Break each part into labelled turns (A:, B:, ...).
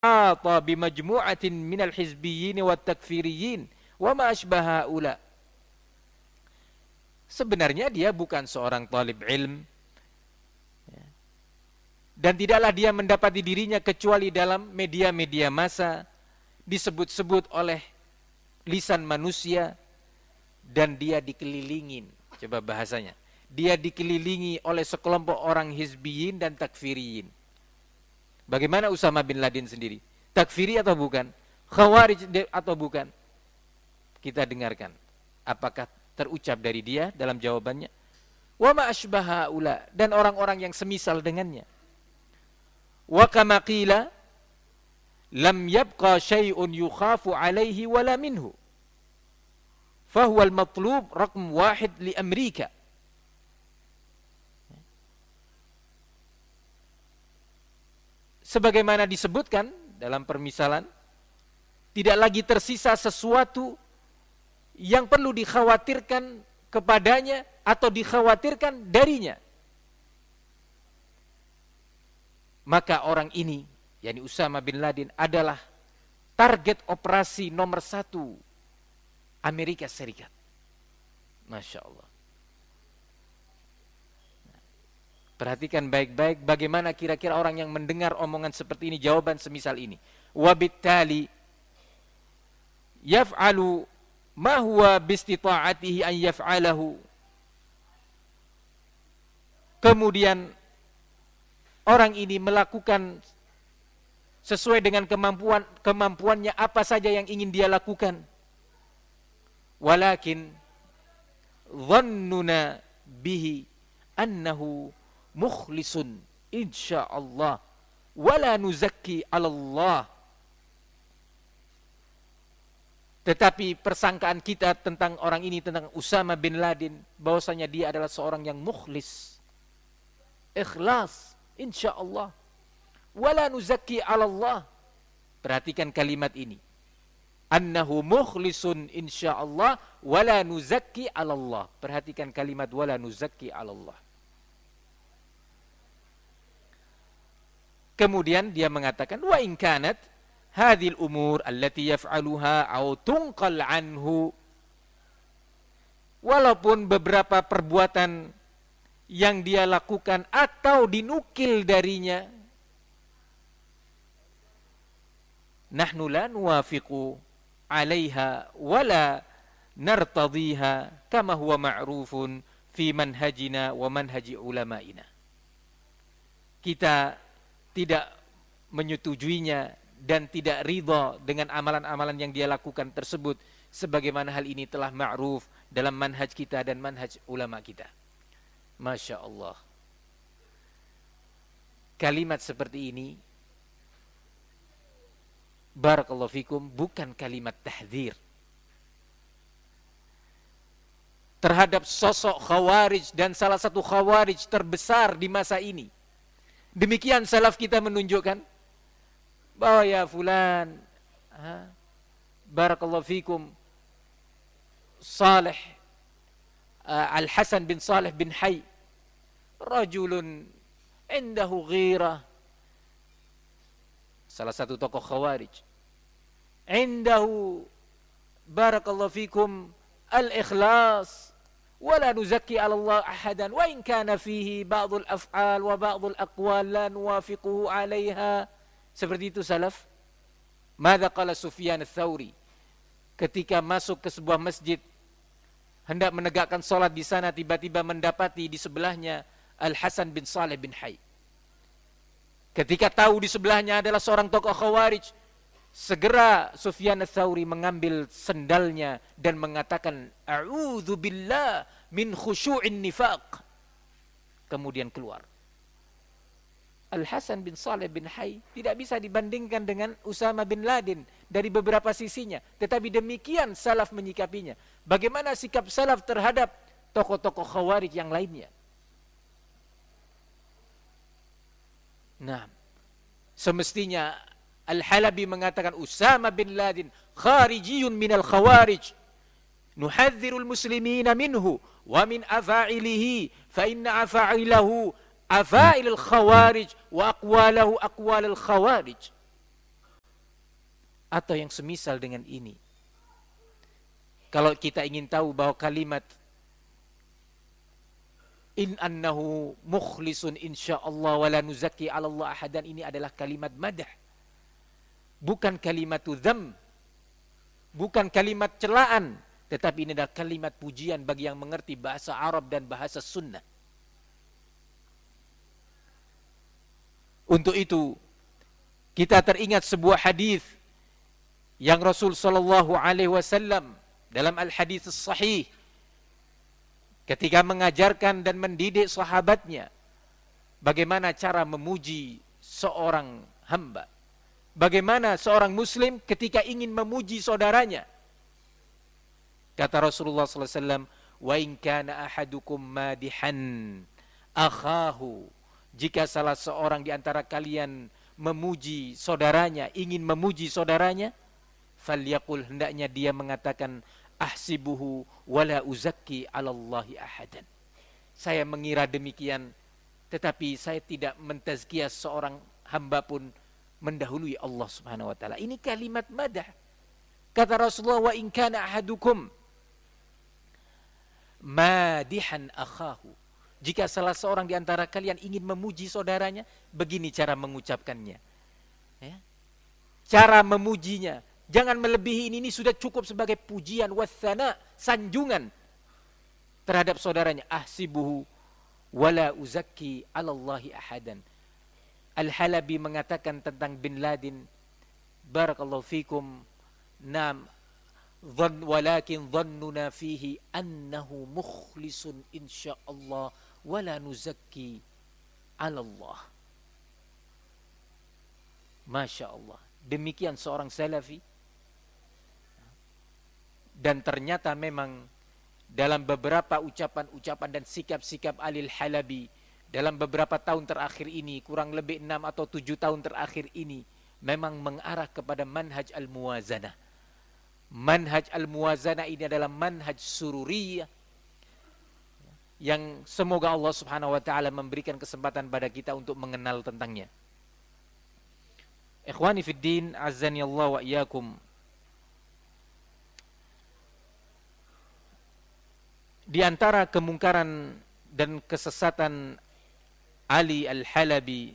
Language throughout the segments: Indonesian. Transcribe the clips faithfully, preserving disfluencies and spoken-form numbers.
A: ata bimajmu'atin minal hizbiyyin wat takfiriyyin wa ma asbaha ula. Sebenarnya dia bukan seorang talib ilm, dan tidaklah dia mendapati dirinya kecuali dalam media-media massa, disebut-sebut oleh lisan manusia, dan dia dikelilingin, coba bahasanya, dia dikelilingi oleh sekelompok orang hizbiyin dan takfiriyin. Bagaimana Usama bin Laden sendiri? Takfiri atau bukan? Khawarij atau bukan? Kita dengarkan apakah terucap dari dia dalam jawabannya. Wa ma asbaha ula, dan orang-orang yang semisal dengannya. Wa kama qila lam yabqa syai'un yukhafu alaihi wala minhu fahuwa al-matlub raqm wahid li Amerika. Sebagaimana disebutkan dalam permisalan, tidak lagi tersisa sesuatu yang perlu dikhawatirkan kepadanya atau dikhawatirkan darinya. Maka orang ini, yakni Usama bin Laden, adalah target operasi nomor satu Amerika Serikat. Masya Allah. Perhatikan baik-baik bagaimana kira-kira orang yang mendengar omongan seperti ini, jawaban semisal ini. Wabittali yaf'alu ma huwa bistita'atihi an yaf'alahu. Kemudian orang ini melakukan sesuai dengan kemampuan kemampuannya apa saja yang ingin dia lakukan. Walakin dhannuna bihi annahu mukhlisun insyaallah wala nuzakki 'ala Allah. Tetapi persangkaan kita tentang orang ini, tentang Usama bin Laden, bahwasanya dia adalah seorang yang mukhlis, ikhlas, insyaallah, wala nuzakki 'ala Allah. Perhatikan kalimat ini, annahu mukhlisun insyaallah wala nuzakki 'ala Allah. Perhatikan kalimat wala nuzakki 'ala Allah. Kemudian dia mengatakan wa in kanat hadhil umur allati yaf'aluha aw tunqal anhu, walaupun beberapa perbuatan yang dia lakukan atau dinukil darinya, nahnu la nuwafiqu 'alaiha wala nartadhiha kama huwa ma'rufun fi manhajina wa manhaji ulama'ina. Kita tidak menyetujuinya dan tidak ridha dengan amalan-amalan yang dia lakukan tersebut, sebagaimana hal ini telah ma'ruf dalam manhaj kita dan manhaj ulama kita. Masya Allah. Kalimat seperti ini, barakallahu fikum, bukan kalimat tahdzir terhadap sosok khawarij dan salah satu khawarij terbesar di masa ini. Demikian salaf kita menunjukkan bahwa ya fulan, ha, barakallahu fikum, Saleh, uh, Al-Hasan bin Saleh bin Hayy, rajulun indahu ghirah, salah satu tokoh khawarij, indahu barakallahu fikum al-ikhlas, wala nuzakki 'ala Allah ahadan wa in kana fihi ba'dul af'al wa ba'dul aqwal la nuwafiquhu 'alaiha. Seperti itu salaf. Madza qala Sufyan ats-Tsauri ketika masuk ke sebuah masjid, hendak menegakkan salat di sana, tiba-tiba mendapati di sebelahnya Al-Hasan bin Saleh bin Hayy. Ketika tahu di sebelahnya adalah seorang tokoh khawarij, segera Sufyan ats-Tsauri mengambil sendalnya dan mengatakan a'udzu billah min khusyu'in nifaq. Kemudian keluar. Al-Hasan bin Saleh bin Hayy tidak bisa dibandingkan dengan Usama bin Laden dari beberapa sisinya, tetapi demikian salaf menyikapinya. Bagaimana sikap salaf terhadap tokoh-tokoh khawarij yang lainnya? Nah, semestinya Al-Halabi mengatakan Usama bin Laden kharijiyun minal khawarij, nuhadzirul muslimina minhu wa min afa'ilihi fa inna afa'ilahu afa'ilul khawarij wa aqwalahu aqwalul khawarij. atau yang semisal dengan ini. Kalau kita ingin tahu bahwa kalimat in annahu mukhlisun insyaallah wa la nuzakki 'ala Allah ahadan ini adalah kalimat madah, bukan kalimat dzam, bukan kalimat celaan, tetapi ini adalah kalimat pujian bagi yang mengerti bahasa Arab dan bahasa sunnah. Untuk itu kita teringat sebuah hadis yang Rasul sallallahu alaihi wasallam dalam al-hadis sahih ketika mengajarkan dan mendidik sahabatnya bagaimana cara memuji seorang hamba, bagaimana seorang muslim ketika ingin memuji saudaranya. Kata Rasulullah sallallahu alaihi wasallam, wa in kana ahadukum madihan akhahu, jika salah seorang di antara kalian memuji saudaranya, ingin memuji saudaranya, falyaqul, hendaknya dia mengatakan ahsibuhu wala uzakki 'alallahi ahadan. Saya mengira demikian, tetapi saya tidak mentazkiyah seorang hamba pun mendahului Allah Subhanahu wa taala. Ini kalimat madah. Kata Rasulullah, wa in kana ahadukum madihan akhahu, jika salah seorang di antara kalian ingin memuji saudaranya, begini cara mengucapkannya. Ya. Cara memujinya, jangan melebihi ini, ini sudah cukup sebagai pujian, wathana, sanjungan terhadap saudaranya. Ahsibuhu wala uzakki 'alallahi ahadan. Al-Halabi mengatakan tentang bin Laden, barakallahu fikum, nam dhann walakin dhannuna fihi annahu mukhlisun insyaallah wala nuzakki 'alallah. Masya Allah, demikian seorang salafi. Dan ternyata memang dalam beberapa ucapan-ucapan dan sikap-sikap Alil Halabi dalam beberapa tahun terakhir ini, kurang lebih enam atau tujuh tahun terakhir ini, memang mengarah kepada manhaj al-muwazanah. Manhaj al-muwazanah ini adalah manhaj sururiyah yang semoga Allah Subhanahu wa taala memberikan kesempatan pada kita untuk mengenal tentangnya. Ikhwani fid din, azani Allah wa iyyakum. Di antara kemungkaran dan kesesatan Ali Al-Halabi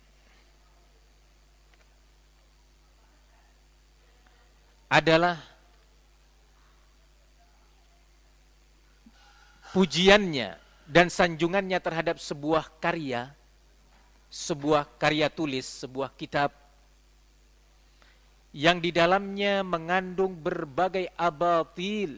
A: adalah pujiannya dan sanjungannya terhadap sebuah karya, sebuah karya tulis, sebuah kitab yang di dalamnya mengandung berbagai abatil,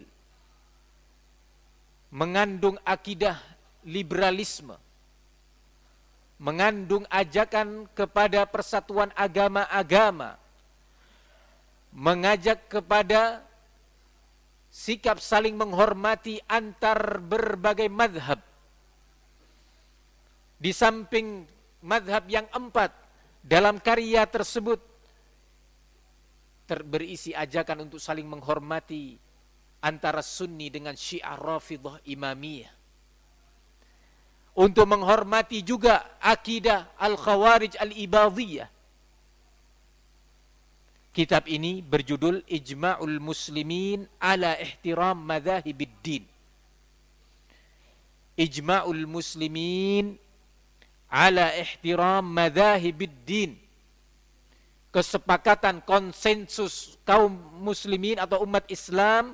A: mengandung akidah liberalisme, mengandung ajakan kepada persatuan agama-agama, mengajak kepada sikap saling menghormati antar berbagai madhab. Di samping madhab yang empat, dalam karya tersebut ter- berisi ajakan untuk saling menghormati antara Sunni dengan Syiah Rafidah Imamiyah, untuk menghormati juga akidah Al-Khawarij Al-Ibadiyah. Kitab ini berjudul Ijma'ul Muslimin ala Ihtiram Madhahibid Din. Ijma'ul Muslimin ala Ihtiram Madhahibid Din. Kesepakatan, konsensus kaum muslimin atau umat Islam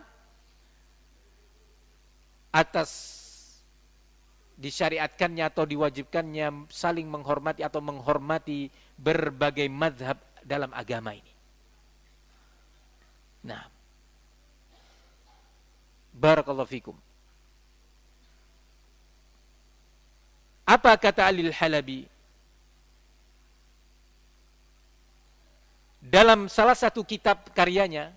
A: atas disyariatkannya atau diwajibkannya saling menghormati atau menghormati berbagai madhab dalam agama ini. Nah, barakallahu fikum. Apa kata Alil Halabi? Dalam salah satu kitab karyanya,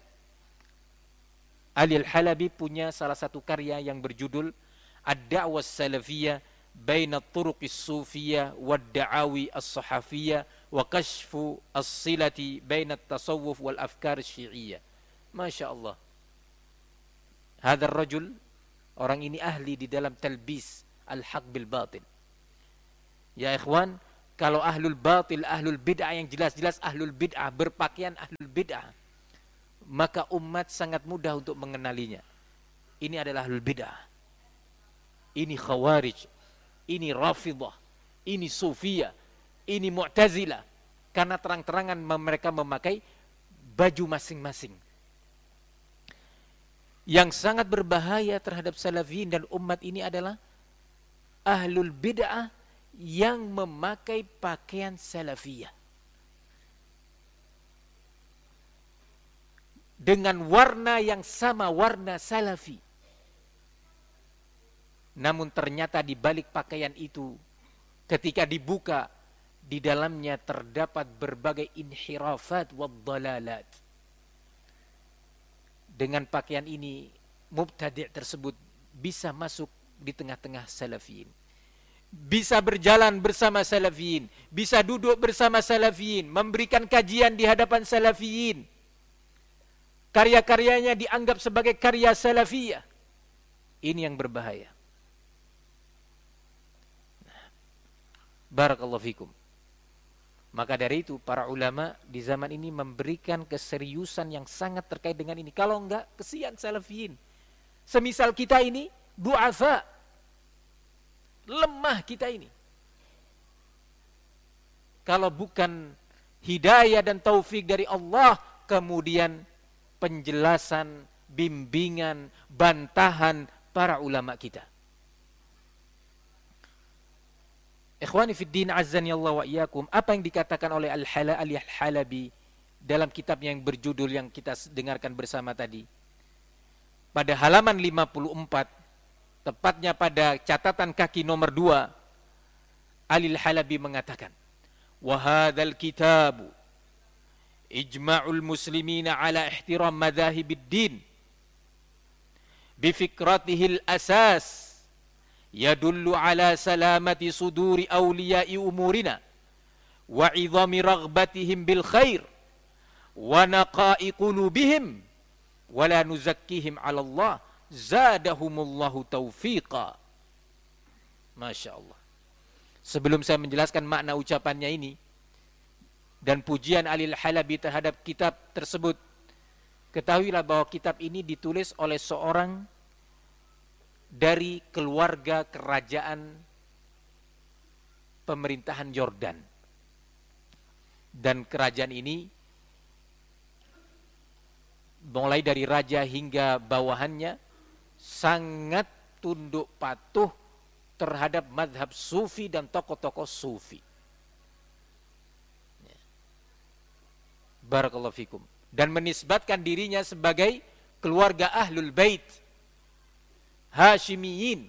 A: Alil Halabi punya salah satu karya yang berjudul Ad-Da'wah Salafiyah Baina Turuqis Sufiyah Wad-Da'awi As-Sahafiyah Wa Kashfu As-Silati Baina Tasawuf Wal Afkar Syi'iyah. Masya Allah. Hadar rajul, orang ini ahli di dalam talbis al-haq bil batil. Ya ikhwan, kalau ahlul batil, ahlul bid'ah yang jelas-jelas ahlul bid'ah, berpakaian ahlul bid'ah, maka umat sangat mudah untuk mengenalinya. Ini adalah ahlul bid'ah, ini khawarij, ini rafidah, ini sufiyah, ini mu'tazilah, karena terang-terangan mereka memakai baju masing-masing. Yang sangat berbahaya terhadap salafiyin dan umat ini adalah ahlul bid'ah yang memakai pakaian salafiyah dengan warna yang sama warna salafi. Namun ternyata di balik pakaian itu, ketika dibuka, di dalamnya terdapat berbagai inhirafat wa dhalalat. Dengan pakaian ini, mubtadi' tersebut bisa masuk di tengah-tengah salafiyin, bisa berjalan bersama salafiyin, bisa duduk bersama salafiyin, memberikan kajian di hadapan salafiyin. Karya-karyanya dianggap sebagai karya salafiyah. Ini yang berbahaya. Barakallahu fikum. Maka dari itu para ulama di zaman ini memberikan keseriusan yang sangat terkait dengan ini. Kalau enggak, kesian salafiyin. Semisal kita ini du'afa, lemah kita ini. Kalau bukan hidayah dan taufik dari Allah, kemudian penjelasan, bimbingan, bantahan para ulama kita. Ikhwani fid din azzani Allah wa iyyakum, apa yang dikatakan oleh Al-Halabi dalam kitabnya yang berjudul yang kita dengarkan bersama tadi. Pada halaman lima puluh empat, tepatnya pada catatan kaki nomor dua, Al-Halabi mengatakan, "Wa hadzal kitabu ijma'ul muslimina ala ihtiram madzahibid din bi fikratihil asas yadullu ala salamati suduri awliya'i umurina wa 'idhami raghbatihim bil khair wa naqa'i qulubihim wa la nuzakkihim 'ala Allah zadahumullahu taufiqa." Masya Allah. Sebelum saya menjelaskan makna ucapannya ini dan pujian Al-Halabi terhadap kitab tersebut, ketahuilah bahwa kitab ini ditulis oleh seorang dari keluarga kerajaan pemerintahan Yordan. Dan kerajaan ini mulai dari raja hingga bawahannya sangat tunduk patuh terhadap mazhab sufi dan tokoh-tokoh sufi. Barakallahu fikum. Dan menisbatkan dirinya sebagai keluarga Ahlul Bait, Hashimiyin.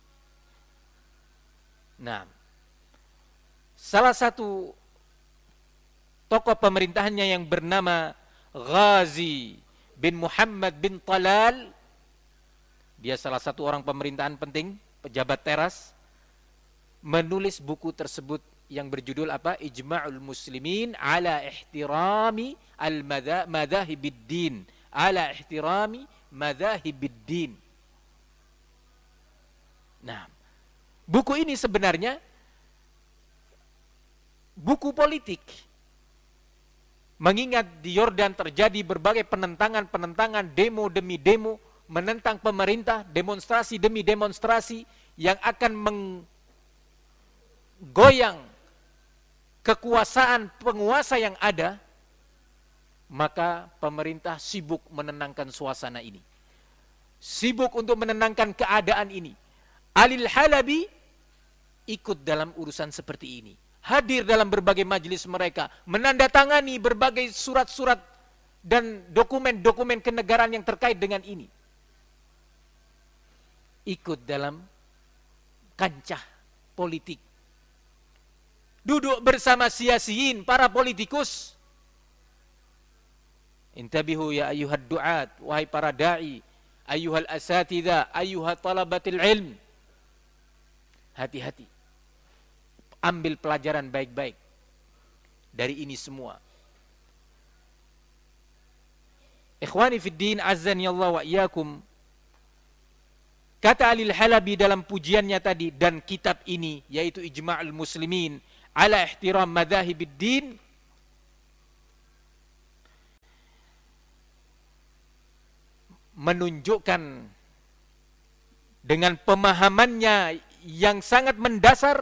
A: Nah, salah satu tokoh pemerintahannya yang bernama Ghazi bin Muhammad bin Talal, dia salah satu orang pemerintahan penting, pejabat teras, menulis buku tersebut yang berjudul apa? Ijma'ul Muslimin ala ihtirami al-madzahibiddin, ala ihtirami madzahibiddin. Nah, buku ini sebenarnya buku politik. Mengingat di Yordan terjadi berbagai penentangan-penentangan, demo demi demo, menentang pemerintah, demonstrasi demi demonstrasi yang akan menggoyang kekuasaan penguasa yang ada, maka pemerintah sibuk menenangkan suasana ini. Sibuk untuk menenangkan keadaan ini. Al-Halabi ikut dalam urusan seperti ini. Hadir dalam berbagai majelis mereka, menandatangani berbagai surat-surat dan dokumen-dokumen kenegaraan yang terkait dengan ini. Ikut dalam kancah politik. Duduk bersama siasiyin, para politikus. Intabihu ya ayyuhad du'at, wahai para da'i, ayyuhal asatidha, ayyuhat talabatil ilm. Hati-hati. Ambil pelajaran baik-baik dari ini semua. Ikhwani fid din azzani Allah wa iyyakum. Kata Al-Halabi dalam pujiannya tadi, dan kitab ini yaitu Ijma'ul Muslimin ala ihtiram madzahibid din, menunjukkan dengan pemahamannya yang sangat mendasar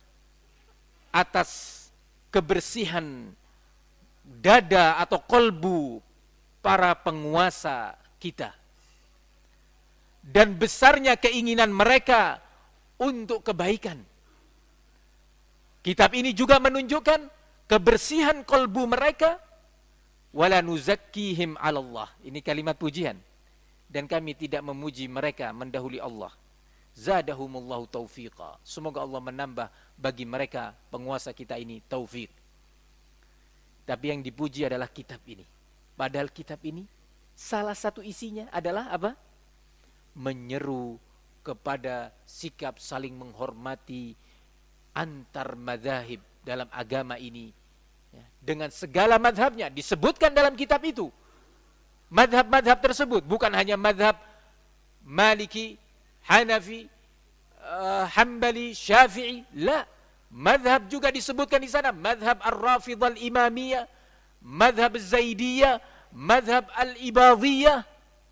A: atas kebersihan dada atau kolbu para penguasa kita dan besarnya keinginan mereka untuk kebaikan. Kitab ini juga menunjukkan kebersihan kolbu mereka. Wala nuzakkihim 'alallah. Ini kalimat pujian. Dan kami tidak memuji mereka mendahului Allah. Zadahumullahu taufiqa. Semoga Allah menambah bagi mereka penguasa kita ini taufik. Tapi yang dipuji adalah kitab ini. Padahal kitab ini salah satu isinya adalah apa? Menyeru kepada sikap saling menghormati antar madzhab dalam agama ini. Ya, dengan segala madhabnya disebutkan dalam kitab itu. Madhab-madhab tersebut bukan hanya madhab Maliki, Hanafi, uh, Hambali, Syafi'i, la. Madhab juga disebutkan di sana, madhab Ar-Rafidah Al-Imamiyah, madhab Zaidiyah, madhab Al-Ibadiyah.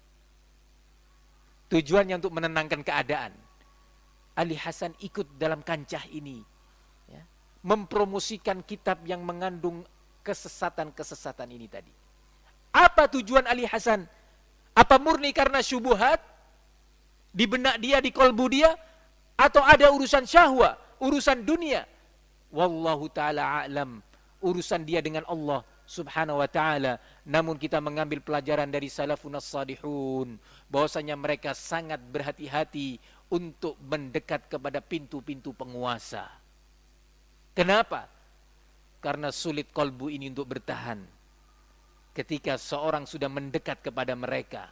A: Tujuannya untuk menenangkan keadaan. Ali Hasan ikut dalam kancah ini, ya, mempromosikan kitab yang mengandung kesesatan-kesesatan ini tadi. Apa tujuan Ali Hasan? Apa murni karena syubuhat di benak dia, di kolbu dia, atau ada urusan syahwa, urusan dunia? Wallahu ta'ala a'lam. Urusan dia dengan Allah subhanahu wa ta'ala. Namun kita mengambil pelajaran dari salafun as-salihun, bahwasanya mereka sangat berhati-hati untuk mendekat kepada pintu-pintu penguasa. Kenapa? Karena sulit kolbu ini untuk bertahan ketika seorang sudah mendekat kepada mereka.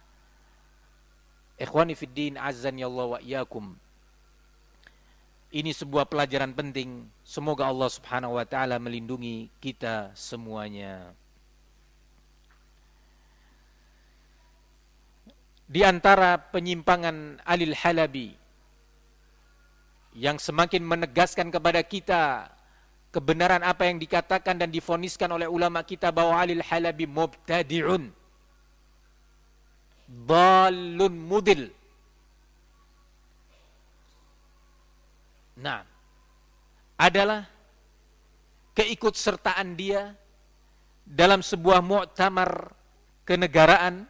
A: Ikhwani fiddin, azzani Allah wa iyyakum. Ini sebuah pelajaran penting. Semoga Allah subhanahu wa ta'ala melindungi kita semuanya. Di antara penyimpangan Alil Halabi yang semakin menegaskan kepada kita kebenaran apa yang dikatakan dan divoniskan oleh ulama kita bahwa Alil Halabi mubtadi'un, dhalun mudil. Nah, adalah keikutsertaan dia dalam sebuah muktamar kenegaraan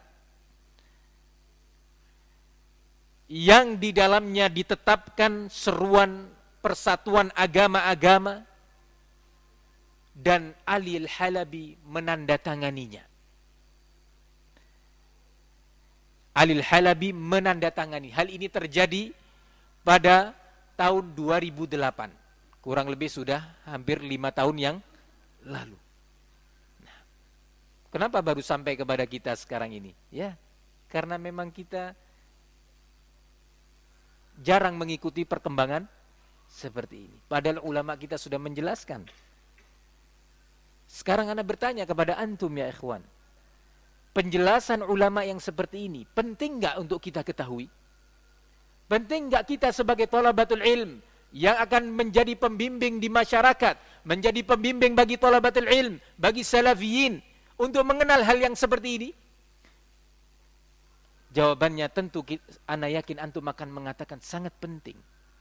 A: yang di dalamnya ditetapkan seruan persatuan agama-agama, dan Ali Al-Halabi menandatanganinya. Ali Al-Halabi menandatangani. Hal ini terjadi pada tahun dua ribu delapan. Kurang lebih sudah hampir lima tahun yang lalu. Nah, kenapa baru sampai kepada kita sekarang ini? Ya, karena memang kita jarang mengikuti perkembangan seperti ini. Padahal ulama kita sudah menjelaskan. Sekarang Anda bertanya kepada antum ya ikhwan, penjelasan ulama yang seperti ini penting enggak untuk kita ketahui? Penting enggak kita sebagai thalabatul ilm yang akan menjadi pembimbing di masyarakat, menjadi pembimbing bagi thalabatul ilm, bagi salafiyin untuk mengenal hal yang seperti ini? Jawabannya tentu ana yakin antum akan mengatakan sangat penting.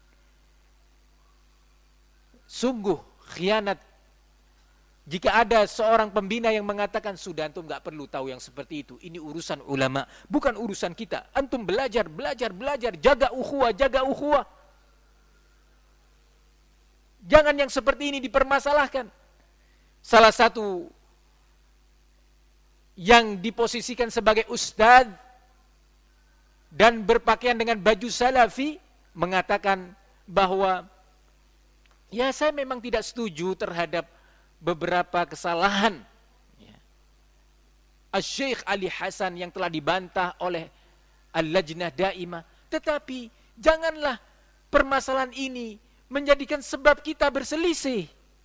A: Sungguh khianat jika ada seorang pembina yang mengatakan sudah antum enggak perlu tahu yang seperti itu. Ini urusan ulama, bukan urusan kita. Antum belajar, belajar, belajar, jaga ukhuwah, jaga ukhuwah. Jangan yang seperti ini dipermasalahkan. Salah satu yang diposisikan sebagai ustadz dan berpakaian dengan baju salafi mengatakan bahwa ya saya memang tidak setuju terhadap beberapa kesalahan ya, Asy-Syaikh Ali Hasan yang telah dibantah oleh Al-Lajnah Daimah, tetapi janganlah permasalahan ini menjadikan sebab kita berselisih.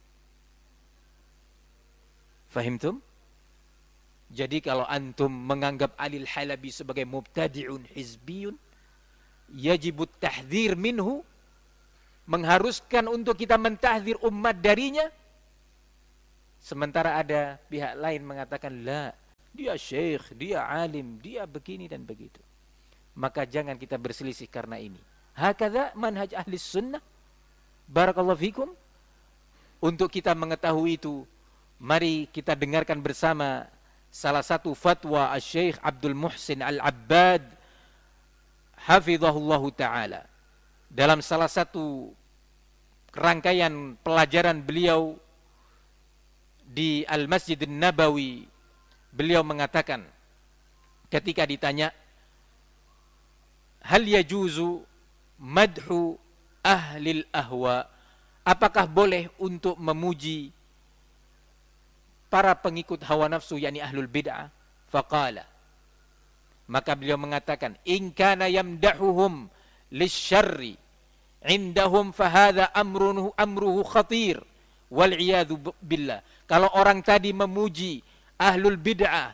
A: Fahimtum? Jadi kalau antum menganggap Ali Al-Halabi sebagai mubtadi'un hizbiyun, yajibut tahdhir minhu, mengharuskan untuk kita mentahdzir umat darinya. Sementara ada pihak lain mengatakan la, dia syekh, dia alim, dia begini dan begitu. Maka jangan kita berselisih karena ini. Hakadha manhaj ahli sunnah. Barakallahu fikum. Untuk kita mengetahui itu, mari kita dengarkan bersama salah satu fatwa Syekh Abdul Muhsin Al-Abbad hafizahullahu ta'ala. Dalam salah satu rangkaian pelajaran beliau di Al-Masjid Nabawi, beliau mengatakan ketika ditanya, hal yajuzu madhu ahlil ahwa, apakah boleh untuk memuji para pengikut hawa nafsu, yakni ahlul bid'ah? Faqala, maka beliau mengatakan, in kana yamdahuhum lisyarri indahum fahadha amruhu amruhu khatir wal iyadu billah. Kalau orang tadi memuji ahlul bid'ah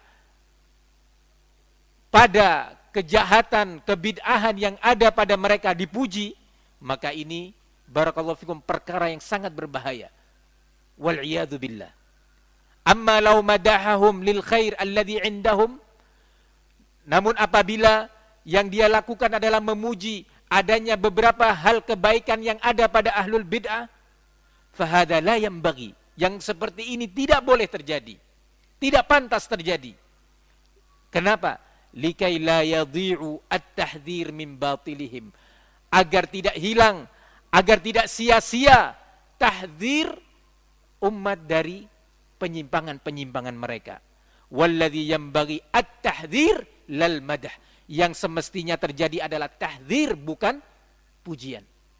A: pada kejahatan, kebid'ahan yang ada pada mereka dipuji, maka ini barakallahu fikum perkara yang sangat berbahaya. Wal iyadu billah. Amma law madahahum lil khair alladhi indahum, namun apabila yang dia lakukan adalah memuji adanya beberapa hal kebaikan yang ada pada ahlul bid'ah, fahadha la yanbaghi, yang seperti ini tidak boleh terjadi, tidak pantas terjadi. Kenapa? Likai la yadhi'u at-tahdhir min batilihim, agar tidak hilang, agar tidak sia-sia tahdzir umat dari penyimpangan-penyimpangan mereka. Walladhi yanbaghi at-tahdhir lal madah, yang semestinya terjadi adalah tahdzir, bukan pujian.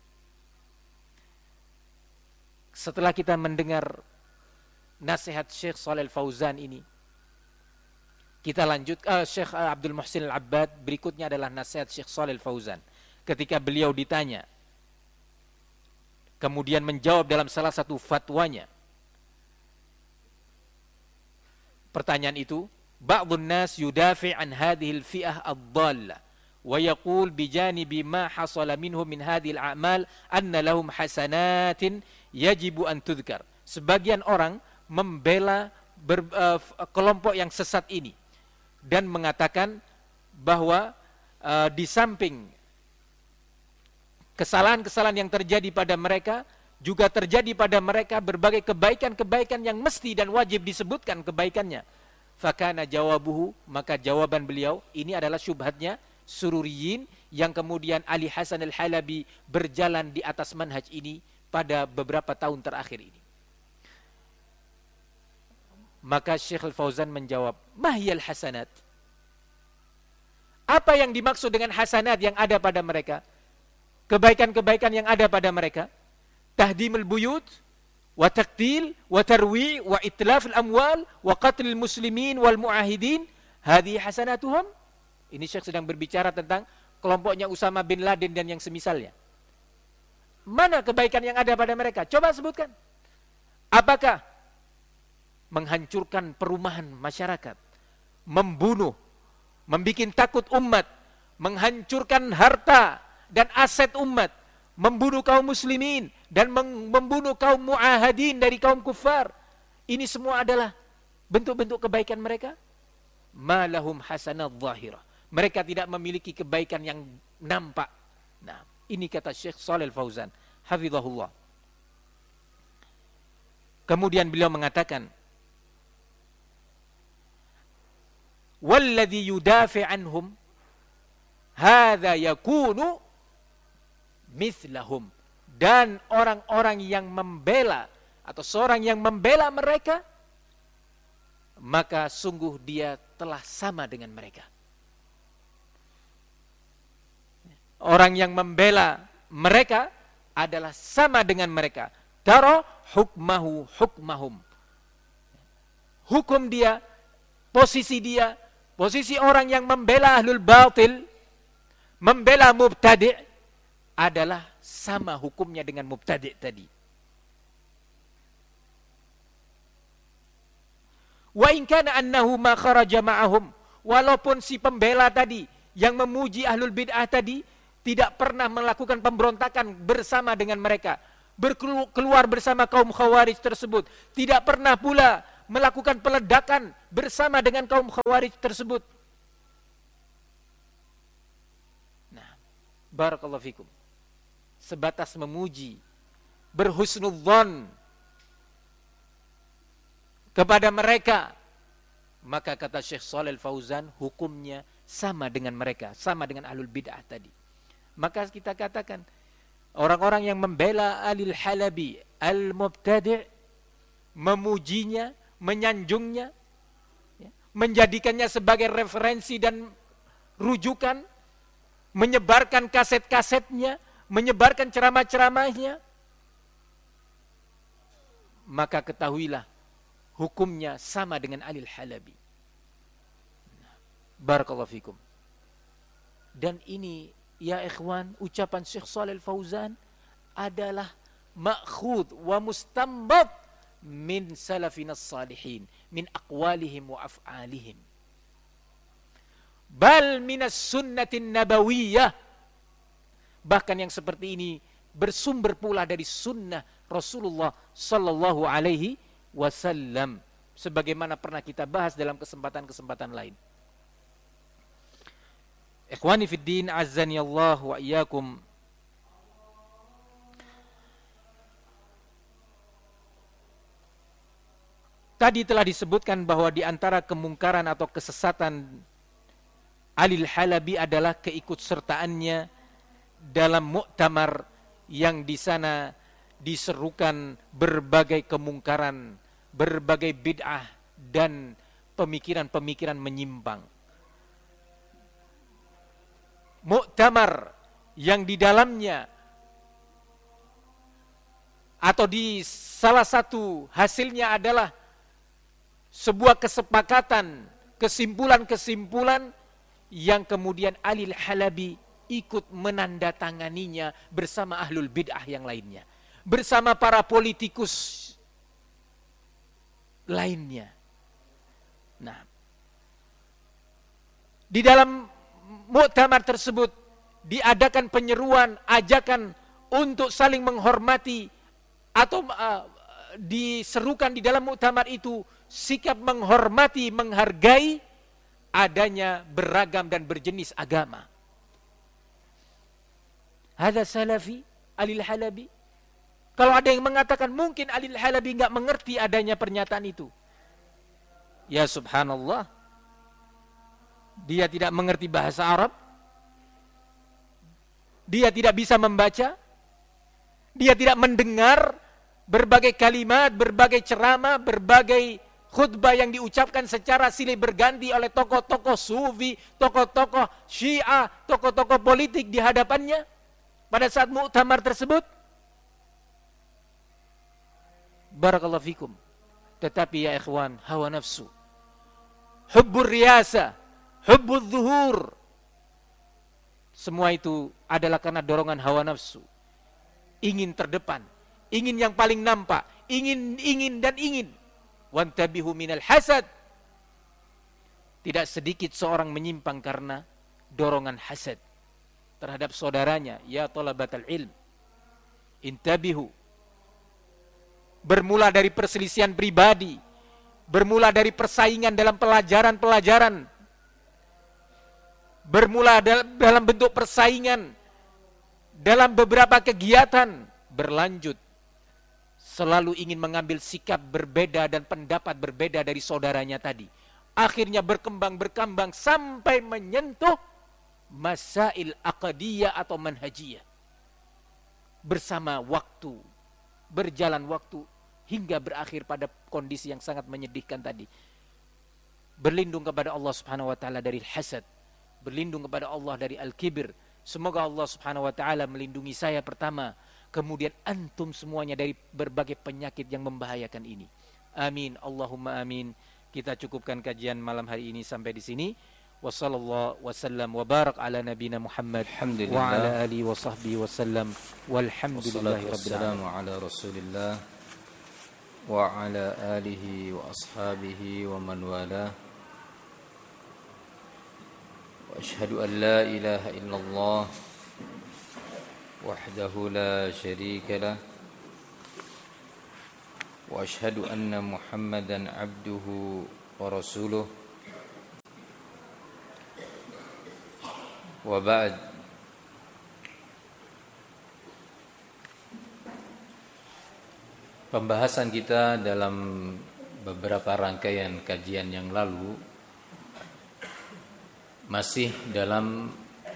A: Setelah kita mendengar nasihat Syekh Shalih Al-Fauzan ini, kita lanjut uh, Syekh Abdul Muhsin Al-Abbad. Berikutnya adalah nasihat Syekh Shalih Al-Fauzan ketika beliau ditanya, kemudian menjawab dalam salah satu fatwanya. Pertanyaan itu, ba'dun nas yudafi' an hadhil fi'ah ad-dhallah wa yaqul bijanibi ma hasala minhum min hadhil a'mal anna lahum hasanatin yajibu an tudhkar. Sebagian orang membela ber, uh, kelompok yang sesat ini dan mengatakan bahwa uh, di samping kesalahan-kesalahan yang terjadi pada mereka, juga terjadi pada mereka berbagai kebaikan-kebaikan yang mesti dan wajib disebutkan kebaikannya. Fakana jawabuhu, maka jawaban beliau, ini adalah syubhatnya Sururiyin yang kemudian Ali Hasan Al-Halabi berjalan di atas manhaj ini pada beberapa tahun terakhir ini. Maka Syekh Al-Fauzan menjawab, mahiyal hasanat? Apa yang dimaksud dengan hasanat yang ada pada mereka? Kebaikan-kebaikan yang ada pada mereka? Tahdimul buyut, wa taqtil, wa tarwi, wa itlaf al-amwal, wa qatlil muslimin wal mu'ahidin, hadhi hasanatuhum. Ini Syekh sedang berbicara tentang kelompoknya Usama bin Laden dan yang semisalnya. Mana kebaikan yang ada pada mereka? Coba sebutkan. Apakah menghancurkan perumahan masyarakat, membunuh, membikin takut umat, menghancurkan harta dan aset umat, membunuh kaum muslimin dan membunuh kaum mu'ahadin dari kaum kufar? Ini semua adalah bentuk-bentuk kebaikan mereka. Ma lahum hasanat zahirah. Mereka tidak memiliki kebaikan yang nampak. Nah, ini kata Syekh Shalih Al-Fauzan hafizahullah. Kemudian beliau mengatakan, walladhi yudafi' anhum hadza yakunu mithlahum, dan orang-orang yang membela atau seorang yang membela mereka, maka sungguh dia telah sama dengan mereka. Orang yang membela mereka adalah sama dengan mereka. Tara hukmahu hukmahum. Hukum dia, posisi dia, posisi orang yang membela ahlul batil, membela mubtadi' adalah sama hukumnya dengan mubtadi' tadi. Wa in kana annahu ma kharaja ma'ahum, walaupun si pembela tadi yang memuji ahlul bid'ah tadi tidak pernah melakukan pemberontakan bersama dengan mereka, berkeluar bersama kaum khawarij tersebut, tidak pernah pula melakukan peledakan bersama dengan kaum Khawarij tersebut. Nah, barakallahu fikum. Sebatas memuji, berhusnudzon kepada mereka, maka kata Syekh Shalih Al-Fauzan, hukumnya sama dengan mereka, sama dengan ahlul bid'ah tadi. Maka kita katakan, orang-orang yang membela Alil Halabi al-mubtadi', memujinya, menyanjungnya, menjadikannya sebagai referensi dan rujukan, menyebarkan kaset-kasetnya, menyebarkan ceramah-ceramahnya, maka ketahuilah hukumnya sama dengan Alil Halabi. Barakallahu fikum. Dan ini ya ikhwan, ucapan Syekh Shalih Al-Fauzan adalah ma'khud wa mustambat min salafina salihin, min aqwalihim wa af'alihim. Bal minas sunnatin nabawiyah. Bahkan yang seperti ini bersumber pula dari sunnah Rasulullah sallallahu alaihi wasallam, sebagaimana pernah kita bahas dalam kesempatan-kesempatan lain. Ikhwani fid din, azzani Allah wa iyyakum. Tadi telah disebutkan bahwa di antara kemungkaran atau kesesatan Alil Halabi adalah keikutsertaannya dalam muktamar yang di sana diserukan berbagai kemungkaran, berbagai bid'ah dan pemikiran-pemikiran menyimpang. Muktamar yang di dalamnya atau di salah satu hasilnya adalah sebuah kesepakatan, kesimpulan-kesimpulan yang kemudian Alil Halabi ikut menandatanganinya bersama ahlul bid'ah yang lainnya, bersama para politikus lainnya. Nah, di dalam muktamar tersebut diadakan penyeruan, ajakan untuk saling menghormati, atau uh, diserukan di dalam muktamar itu sikap menghormati, menghargai adanya beragam dan berjenis agama. Hadza salafi Alil Halabi. Kalau ada yang mengatakan mungkin Alil Halabi enggak mengerti adanya pernyataan itu, ya subhanallah, dia tidak mengerti bahasa Arab, dia tidak bisa membaca, dia tidak mendengar berbagai kalimat, berbagai ceramah, berbagai khutbah yang diucapkan secara silih berganti oleh tokoh-tokoh sufi, tokoh-tokoh syiah, tokoh-tokoh politik di hadapannya pada saat muktamar tersebut. Barakallahu fikum. Tetapi ya ikhwan, hawa nafsu, hubbur riyasa, hubbul zuhur, semua itu adalah karena dorongan hawa nafsu. Ingin terdepan, ingin yang paling nampak, ingin, ingin dan ingin. Wantabihu minal hasad. Tidak sedikit seorang menyimpang karena dorongan hasad terhadap saudaranya. Ya talabatal ilm, intabihu. Bermula dari perselisihan pribadi, bermula dari persaingan dalam pelajaran-pelajaran, bermula dalam bentuk persaingan dalam beberapa kegiatan, berlanjut selalu ingin mengambil sikap berbeda dan pendapat berbeda dari saudaranya tadi. Akhirnya berkembang, berkembang sampai menyentuh masail aqdiyah atau manhajiyah. Bersama waktu, berjalan waktu, hingga berakhir pada kondisi yang sangat menyedihkan tadi. Berlindung kepada Allah subhanahu wa ta'ala dari hasad, berlindung kepada Allah dari al-kibir. Semoga Allah subhanahu wa ta'ala melindungi saya pertama, kemudian antum semuanya dari berbagai penyakit yang membahayakan ini. Amin. Allahumma amin. Kita cukupkan kajian malam hari ini sampai di sini. Wassallallahu wasallam wa barak ala nabina Muhammad wa ala alihi wa sahbihi wasallam. Walhamdulillahi rabbil alamin.
B: Ala Rasulillah wa ala alihi wa ashabihi wa man wala. Wa asyhadu an la ilaha illallah وحده لا شريك له وأشهد أن محمدا عبده ورسوله وبعد. Pembahasan kita dalam beberapa rangkaian kajian yang lalu masih dalam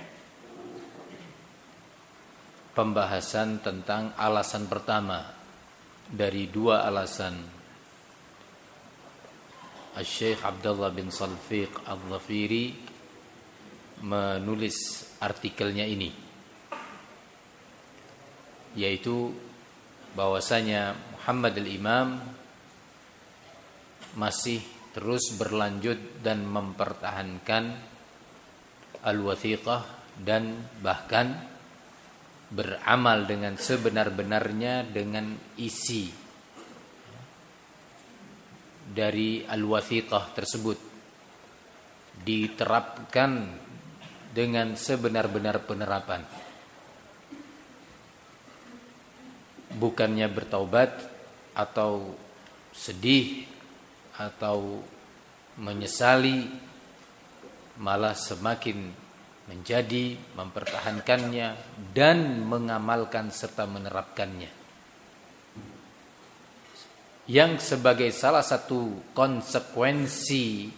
B: pembahasan tentang alasan pertama dari dua alasan Syekh Abdullah bin Salfiq Al-Dhafiri menulis artikelnya ini, yaitu bahwasanya Muhammad al-Imam masih terus berlanjut dan mempertahankan al-wathiqah dan bahkan beramal dengan sebenar-benarnya dengan isi dari al-wathiqah tersebut, diterapkan dengan sebenar-benar penerapan, bukannya bertaubat atau sedih atau menyesali, malah semakin menjadi mempertahankannya dan mengamalkan serta menerapkannya, yang sebagai salah satu konsekuensi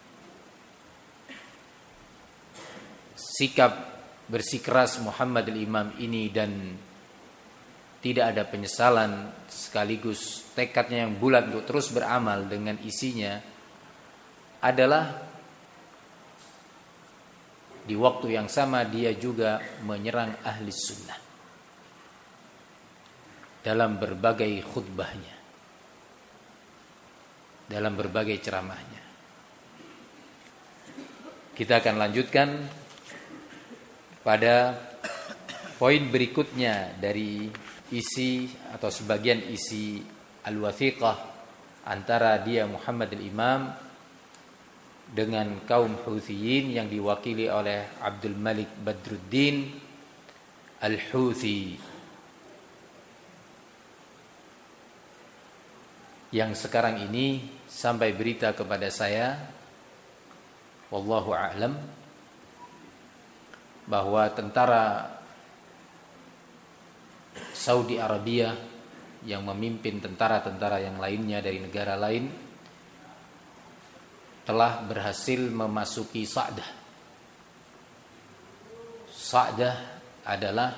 B: sikap bersikeras Muhammad al-Imam ini dan tidak ada penyesalan sekaligus tekadnya yang bulat untuk terus beramal dengan isinya adalah di waktu yang sama dia juga menyerang ahli sunnah dalam berbagai khutbahnya, dalam berbagai ceramahnya. Kita akan lanjutkan pada poin berikutnya dari isi atau sebagian isi al-wathiqah antara dia Muhammad al-Imam dengan kaum Huthiyin yang diwakili oleh Abdul Malik Badruddin Al-Huthi, yang sekarang ini sampai berita kepada saya, wallahu a'lam, bahwa tentara Saudi Arabia yang memimpin tentara-tentara yang lainnya dari negara lain telah berhasil memasuki Sa'dah. Sa'dah adalah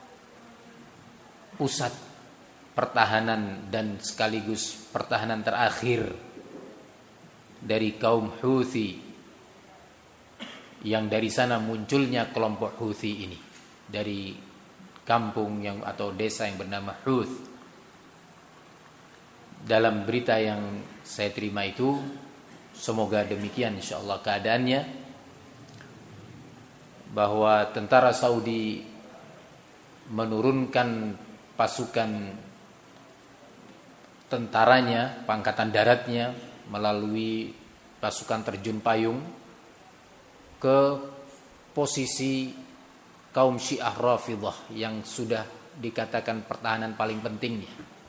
B: pusat pertahanan dan sekaligus pertahanan terakhir dari kaum Houthi, yang dari sana munculnya kelompok Houthi ini dari kampung yang atau desa yang bernama Houth. Dalam berita yang saya terima itu, semoga demikian insyaallah keadaannya, bahwa tentara Saudi menurunkan pasukan tentaranya, pangkatan daratnya melalui pasukan terjun payung ke posisi kaum Syiah Rafidhah yang sudah dikatakan pertahanan paling pentingnya.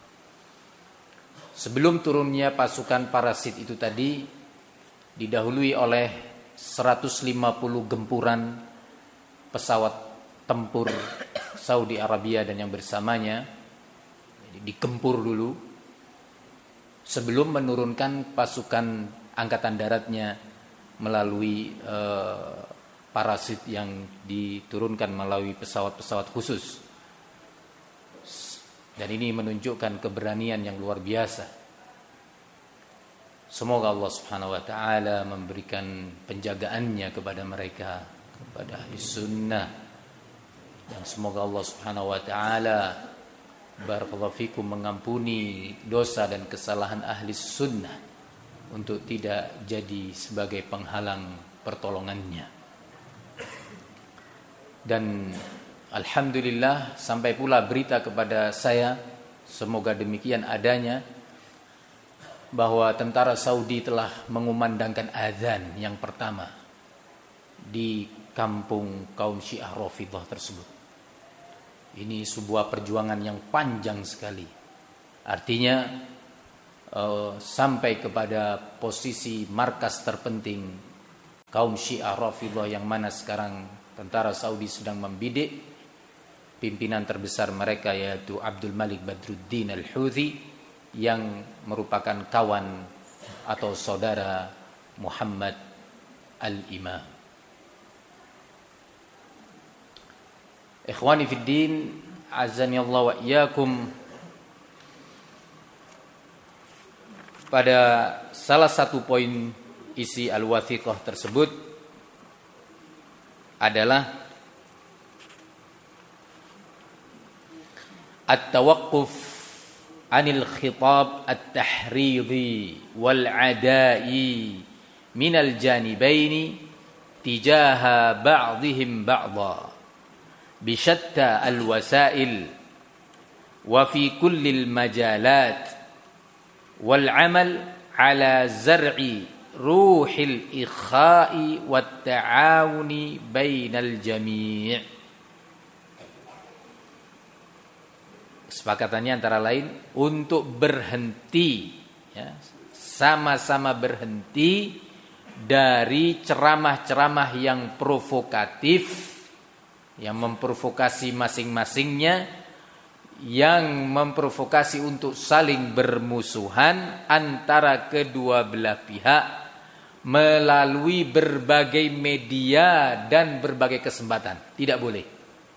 B: Sebelum turunnya pasukan parasit itu tadi didahului oleh seratus lima puluh gempuran pesawat tempur Saudi Arabia dan yang bersamanya. Digempur dulu sebelum menurunkan pasukan angkatan daratnya melalui eh, parasit yang diturunkan melalui pesawat-pesawat khusus. Dan ini menunjukkan keberanian yang luar biasa. Semoga Allah Subhanahu wa taala memberikan penjagaannya kepada mereka, kepada ahli sunnah, dan semoga Allah Subhanahu wa taala barakallahu fikum mengampuni dosa dan kesalahan ahli sunnah untuk tidak jadi sebagai penghalang pertolongannya. Dan alhamdulillah sampai pula berita kepada saya, semoga demikian adanya, bahwa tentara Saudi telah mengumandangkan azan yang pertama di kampung kaum Syiah Rafidhah tersebut. Ini sebuah perjuangan yang panjang sekali. Artinya uh, sampai kepada posisi markas terpenting kaum Syiah Rafidhah, yang mana sekarang tentara Saudi sedang membidik pimpinan terbesar mereka, yaitu Abdul Malik Badruddin Al-Houthi, yang merupakan kawan atau saudara Muhammad Al-Imam. Ikhwani fid din, azani Allah wa iyyakum. Pada salah satu poin isi al-wathiqah tersebut adalah at-tawaqquf 'anil khitab at-tahridi wal 'ada'i minal janibaini tijaha ba'dihim ba'dha bishatta al-wasail wa fi kulli al-majalat wal 'amal 'ala zar'i ruhil ikha'i wat ta'awuni bainal jami'. Kesepakatannya antara lain untuk berhenti, ya, sama-sama berhenti dari ceramah-ceramah yang provokatif, yang memprovokasi masing-masingnya, yang memprovokasi untuk saling bermusuhan antara kedua belah pihak melalui berbagai media dan berbagai kesempatan. Tidak boleh.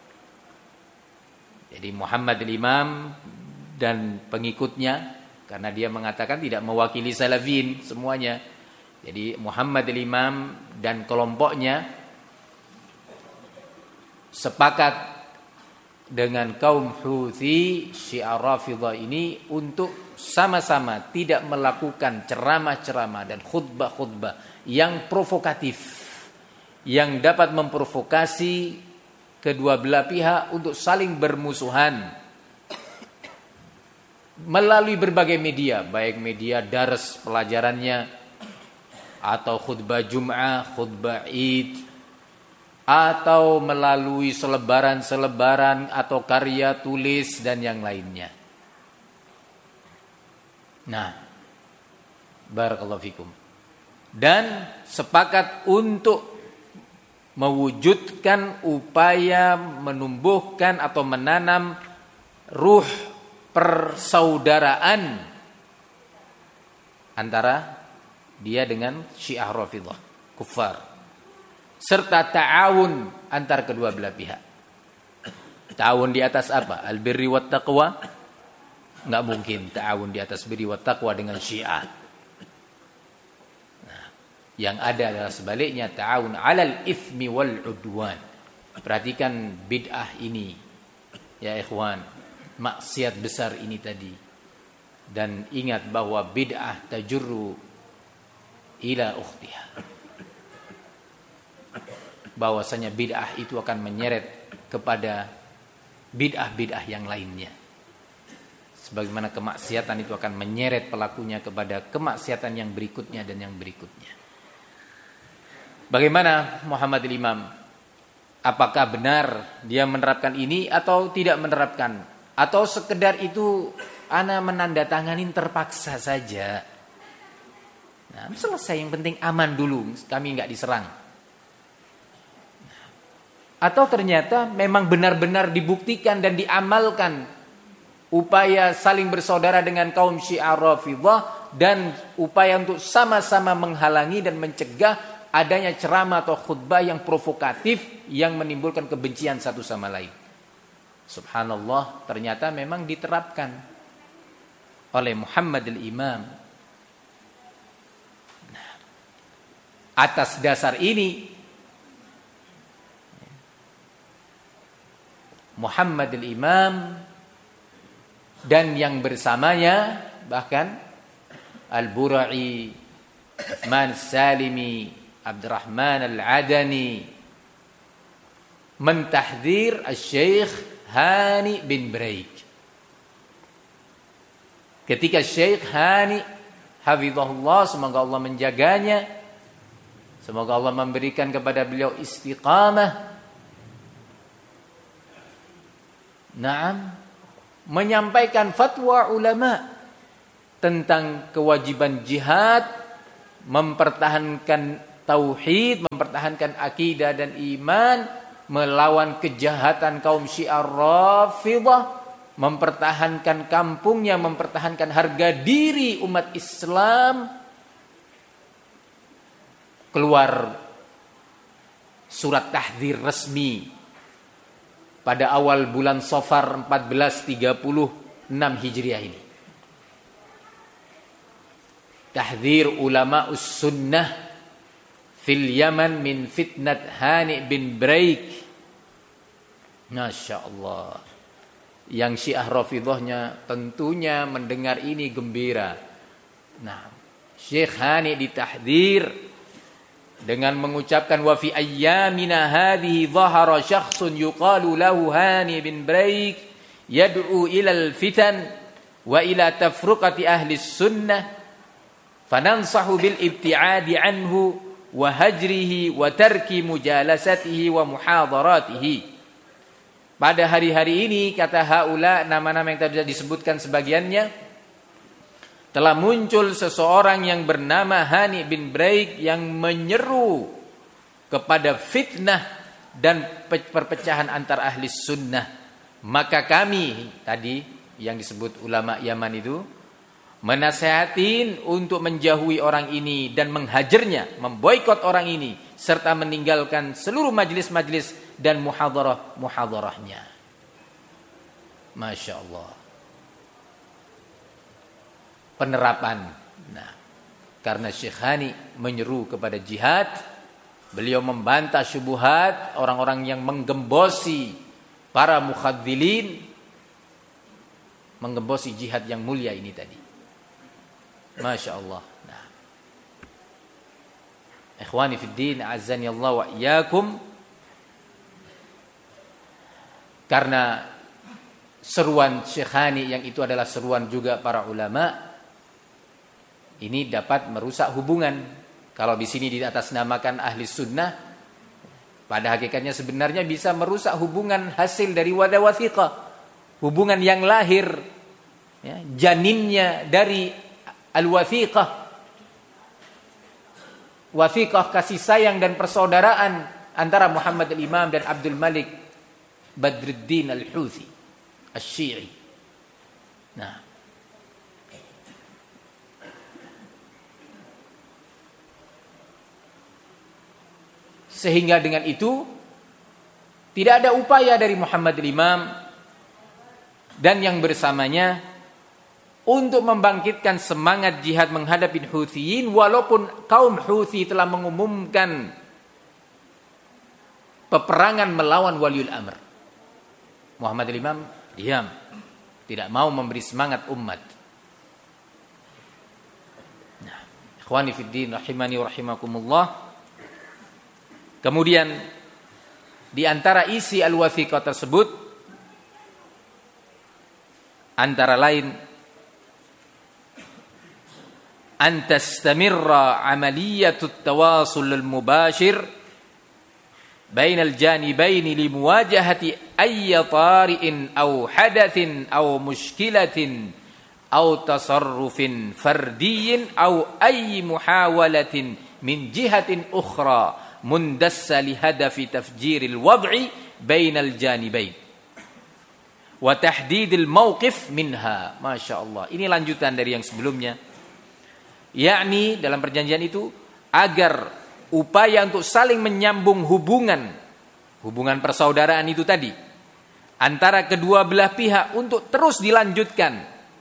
B: Jadi Muhammad al-Imam dan pengikutnya, karena dia mengatakan tidak mewakili salafin semuanya, jadi Muhammad al-Imam dan kelompoknya sepakat dengan kaum Houthi Syiah Rafidhah ini untuk sama-sama tidak melakukan ceramah-ceramah dan khutbah-khutbah yang provokatif, yang dapat memprovokasi kedua belah pihak untuk saling bermusuhan melalui berbagai media, baik media dars pelajarannya atau khutbah Jum'ah, khutbah Id, atau melalui selebaran-selebaran atau karya tulis dan yang lainnya. Nah, barakallahu fikum. Dan sepakat untuk mewujudkan upaya menumbuhkan atau menanam ruh persaudaraan antara dia dengan Syiah Rafidhah kufar, serta ta'awun antar kedua belah pihak. Ta'awun di atas apa? Al-birri wat taqwa? Enggak mungkin ta'awun di atas birri wat taqwa dengan Syiah. Nah, yang ada adalah sebaliknya, ta'awun 'alal itsmi wal 'udwan. Perhatikan bid'ah ini, ya ikhwan, maksiat besar ini tadi. Dan ingat bahwa bid'ah tajurru ila ukhtiha. Bahwasanya bid'ah itu akan menyeret kepada bid'ah-bid'ah yang lainnya. Sebagaimana kemaksiatan itu akan menyeret pelakunya kepada kemaksiatan yang berikutnya dan yang berikutnya. Bagaimana Muhammad al-Imam? Apakah benar dia menerapkan ini atau tidak menerapkan? Atau sekedar itu ana menandatanganin terpaksa saja? Nah, selesai, yang penting aman dulu, kami enggak diserang. Atau ternyata memang benar-benar dibuktikan dan diamalkan upaya saling bersaudara dengan kaum Syiah Rafidhah dan upaya untuk sama-sama menghalangi dan mencegah adanya ceramah atau khutbah yang provokatif yang menimbulkan kebencian satu sama lain. Subhanallah, ternyata memang diterapkan oleh Muhammad al-Imam. Nah, atas dasar ini Muhammad al-Imam dan yang bersamanya, bahkan Al-Bura'i, Uthman Salimi, Abdurrahman Al-Adani, mentahdzir Al-Syekh Hani bin Braik. Ketika Syekh Hani hafizahullah, semoga Allah menjaganya, semoga Allah memberikan kepada beliau istiqamah, Naam, menyampaikan fatwa ulama tentang kewajiban jihad, mempertahankan tauhid, mempertahankan akidah dan iman, melawan kejahatan kaum Syiah Rafidhah, mempertahankan kampungnya, mempertahankan harga diri umat Islam. Keluar surat tahdzir resmi pada awal bulan Safar empat belas tiga puluh enam Hijriah ini. Tahdzir ulama us-sunnah fil Yaman min fitnat Hani bin Braik. Masya Allah. Yang Syiah Rafidhahnya tentunya mendengar ini gembira. Nah, Syekh Hani ditahdzir dengan mengucapkan wa fi ayyamina hadhihi dhahara syakhsun yuqalu lahu Hani bin Braik yad'u ila al-fitan wa ila tafruqati ahli sunnah fanansahu bil ibti'adi anhu wa hajrihi wa tarki mujalasatihi wa muhadaratihi. Pada hari-hari ini, kata haula, nama-nama yang tadi disebutkan sebagiannya, telah muncul seseorang yang bernama Hani bin Braik yang menyeru kepada fitnah dan perpecahan antar ahli sunnah. Maka kami tadi yang disebut ulama Yaman itu menasihatin untuk menjauhi orang ini dan menghajarnya, memboikot orang ini, serta meninggalkan seluruh majlis-majlis dan muhadarah-muhadarahnya. Masya Allah. Penerapan. Nah, karena Syekh Hani menyeru kepada jihad, beliau membantah syubhat orang-orang yang menggembosi para mukhadzilin, menggembosi jihad yang mulia ini tadi. Masya Allah. Nah, ikhwani fid din, azani Allah wa iyyakum. Karena seruan Syekh Hani yang itu adalah seruan juga para ulama, ini dapat merusak hubungan. Kalau di sini diatasnamakan ahli sunnah, pada hakikatnya sebenarnya bisa merusak hubungan hasil dari wadah wathiqah, hubungan yang lahir, ya, janinnya dari al-wathiqah, wathiqah kasih sayang dan persaudaraan antara Muhammad al-Imam dan Abdul Malik Badruddin al-Houthi Asy-Syi'i. Nah, sehingga dengan itu tidak ada upaya dari Muhammad al-Imam dan yang bersamanya untuk membangkitkan semangat jihad menghadapi Houtsiyin, walaupun kaum Houthi telah mengumumkan peperangan melawan waliul amr. Muhammad al-Imam diam, tidak mau memberi semangat umat. Nah, ikhwani fid din rahimani wa rahimakumullah. Kemudian di antara isi al-wathiqah tersebut antara lain an tastamirra amaliyatut tawasul al-mubashir bainal janibaini limuwajahati ayyi tari'in aw hadathin aw mushkilatin aw tasarrufin fardiyyin aw ayyi muhawalatin min jihatin ukhra mundassa li hadafi tafjiril wad'i bainal janibain wa tahdidil mawqif minha. Masya Allah, ini lanjutan dari yang sebelumnya, yakni dalam perjanjian itu agar upaya untuk saling menyambung hubungan hubungan persaudaraan itu tadi antara kedua belah pihak untuk terus dilanjutkan,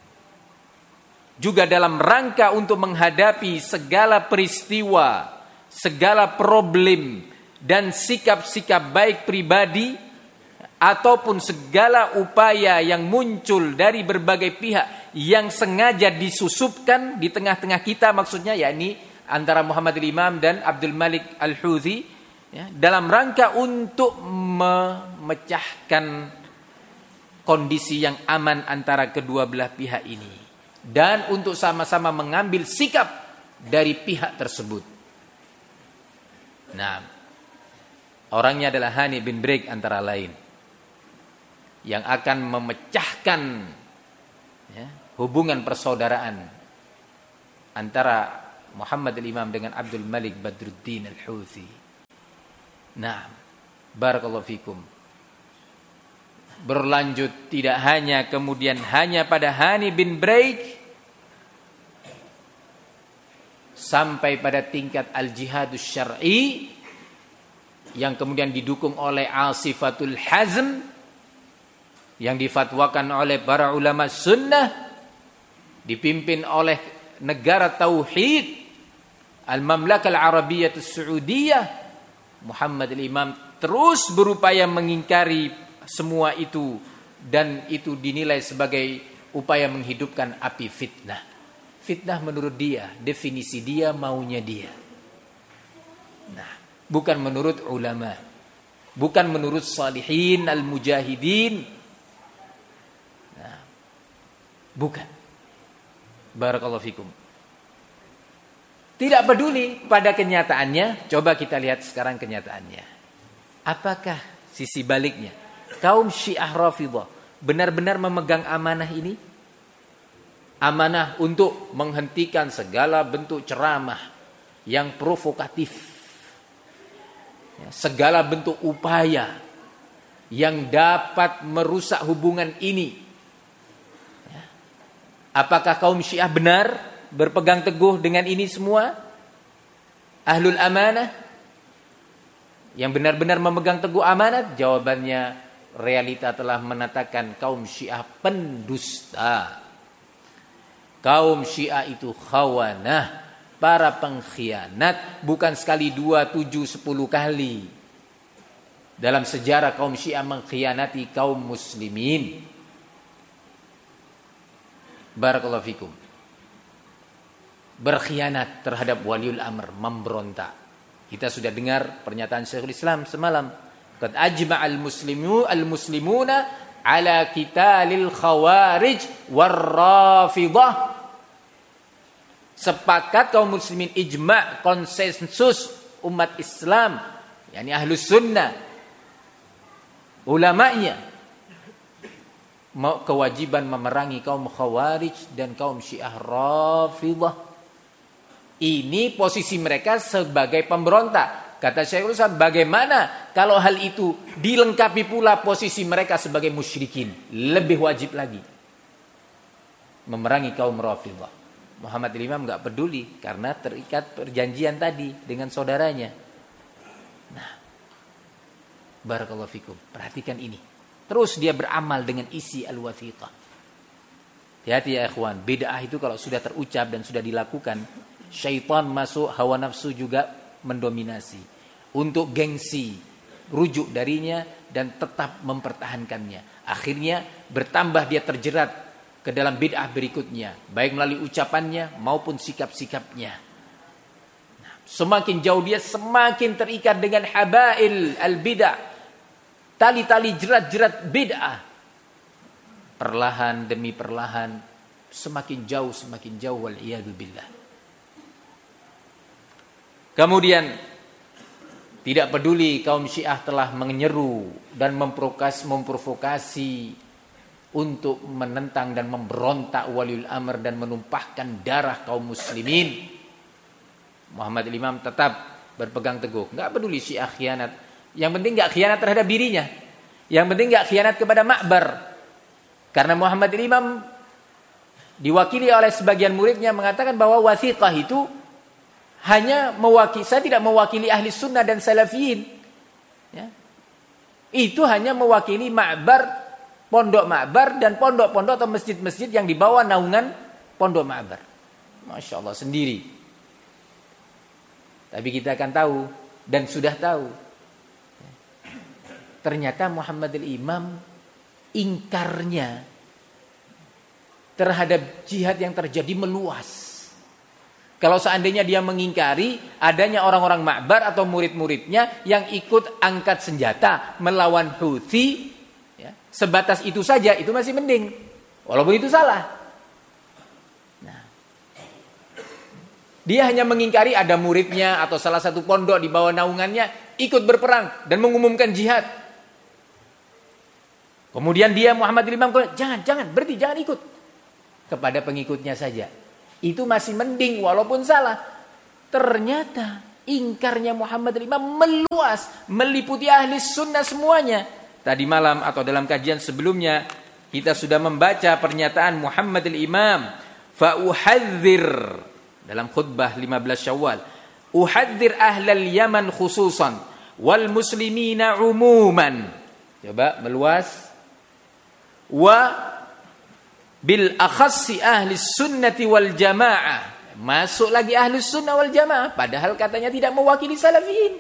B: juga dalam rangka untuk menghadapi segala peristiwa, segala problem dan sikap-sikap baik pribadi ataupun segala upaya yang muncul dari berbagai pihak yang sengaja disusupkan di tengah-tengah kita, maksudnya yakni antara Muhammad al-Imam dan Abdul Malik al-Houthi, ya, dalam rangka untuk memecahkan kondisi yang aman antara kedua belah pihak ini dan untuk sama-sama mengambil sikap dari pihak tersebut. Nah, orangnya adalah Hani bin Braik antara lain yang akan memecahkan, ya, hubungan persaudaraan antara Muhammad al-Imam dengan Abdul Malik Badruddin al-Houthi. Nah, barakallahu fikum. Berlanjut tidak hanya kemudian hanya pada Hani bin Braik, sampai pada tingkat al-jihadus syar'i yang kemudian didukung oleh Asifatul Hazm yang difatwakan oleh para ulama sunnah, dipimpin oleh negara tauhid Al-Mamlakah Al-Arabiyyah As-Saudiyah. Muhammad al-Imam terus berupaya mengingkari semua itu, dan itu dinilai sebagai upaya menghidupkan api fitnah. Fitnah menurut dia, definisi dia, maunya dia. Nah, bukan menurut ulama, bukan menurut salihin al-mujahidin. Nah, bukan. Barakallahu fikum. Tidak peduli pada kenyataannya. Coba kita lihat sekarang kenyataannya. Apakah sisi baliknya? Kaum Syiah Rafidhah benar-benar memegang amanah ini? Amanah untuk menghentikan segala bentuk ceramah yang provokatif, segala bentuk upaya yang dapat merusak hubungan ini. Apakah kaum Syiah benar berpegang teguh dengan ini semua? Ahlul amanah yang benar-benar memegang teguh amanat? Jawabannya, realita telah menatakan kaum Syiah pendusta. Kaum Syiah itu khawanah, para pengkhianat, bukan sekali, dua, tujuh, sepuluh kali. Dalam sejarah kaum Syiah mengkhianati kaum muslimin. Barakallahu fikum. Berkhianat terhadap waliul amr, memberontak. Kita sudah dengar pernyataan Syekhul Islam semalam. Qad ajma'al muslimu al-muslimuna ala qitalil khawarij war-rafidhah. Sepakat kaum muslimin, ijma', konsensus umat Islam, yakni ahlus sunnah, ulama'nya, kewajiban memerangi kaum khawarij dan kaum Syiah Rafidhah. Ini posisi mereka sebagai pemberontak. Kata Syekhul Islam, bagaimana kalau hal itu dilengkapi pula posisi mereka sebagai musyrikin? Lebih wajib lagi memerangi kaum Rafidhah. Muhammad al-Imam enggak peduli karena terikat perjanjian tadi dengan saudaranya. Nah, barakallahu fikum. Perhatikan ini. Terus dia beramal dengan isi al-wathiqah. Hati-hati ya ikhwan, bid'ah itu kalau sudah terucap dan sudah dilakukan, syaitan masuk, hawa nafsu juga mendominasi. Untuk gengsi, rujuk darinya dan tetap mempertahankannya. Akhirnya bertambah dia terjerat ke dalam bid'ah berikutnya, baik melalui ucapannya maupun sikap-sikapnya. Nah, semakin jauh dia semakin terikat dengan habail al-bid'ah. Tali-tali jerat-jerat bid'ah. Perlahan demi perlahan semakin jauh semakin jauh, wal iyadu billah. Kemudian tidak peduli kaum Syiah telah menyeru dan memprovokasi, memprovokasi untuk menentang dan memberontak waliul amr dan menumpahkan darah kaum muslimin. Muhammad al-Imam tetap berpegang teguh, enggak peduli Syiah khianat. Yang penting enggak khianat terhadap dirinya. Yang penting enggak khianat kepada Ma'bar. Karena Muhammad al-Imam diwakili oleh sebagian muridnya mengatakan bahwa wathiqah itu hanya mewakili, saya tidak mewakili ahli sunnah dan salafiyin. Ya. Itu hanya mewakili Ma'bar, pondok Ma'bar dan pondok-pondok atau masjid-masjid yang dibawa naungan pondok Ma'bar. Masya Allah sendiri. Tapi kita akan tahu dan sudah tahu. Ternyata Muhammad al-Imam ingkarnya terhadap jihad yang terjadi meluas. Kalau seandainya dia mengingkari adanya orang-orang Ma'bar atau murid-muridnya yang ikut angkat senjata melawan Houthi, ya, sebatas itu saja itu masih mending, walaupun itu salah. Nah, dia hanya mengingkari ada muridnya atau salah satu pondok di bawah naungannya ikut berperang dan mengumumkan jihad. Kemudian dia Muhammad al-Imam, jangan, jangan, berhenti, jangan ikut. Kepada pengikutnya saja. Itu masih mending walaupun salah. Ternyata ingkarnya Muhammad al-Imam meluas, meliputi ahli sunnah semuanya. Tadi malam atau dalam kajian sebelumnya kita sudah membaca pernyataan Muhammad al-Imam, fa uhadzir dalam khutbah lima belas Syawal, uhadzir ahlal Yaman khususan wal muslimina umuman. Coba meluas. Wa bil akhassi ahli sunnati wal jamaah. Masuk lagi ahli sunnah wal jamaah, padahal katanya tidak mewakili salafiyin.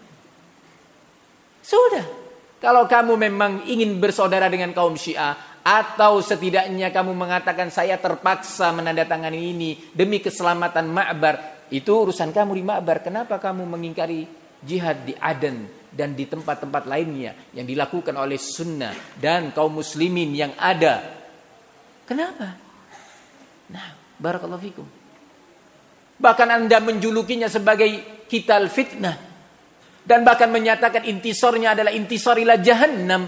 B: Sudah. Kalau kamu memang ingin bersaudara dengan kaum Syiah, atau setidaknya kamu mengatakan saya terpaksa menandatangani ini demi keselamatan Ma'bar, itu urusan kamu di Ma'bar. Kenapa kamu mengingkari jihad di Aden dan di tempat-tempat lainnya yang dilakukan oleh sunnah dan kaum muslimin yang ada? Kenapa? Nah, barakallahu fikum. Bahkan Anda menjulukinya sebagai kital fitnah, dan bahkan menyatakan intisornya adalah intisor ila jahannam.